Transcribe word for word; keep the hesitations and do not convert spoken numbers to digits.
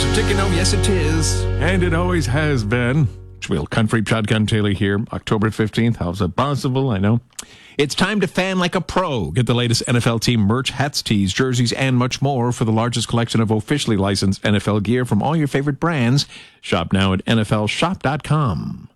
So take it home. Yes, it is. And it always has been. Will Country Shotgun Taylor here, October fifteenth. How's that possible? I know. It's time to fan like a pro. Get the latest N F L team merch, hats, tees, jerseys, and much more for the largest collection of officially licensed N F L gear from all your favorite brands. Shop now at N F L shop dot com.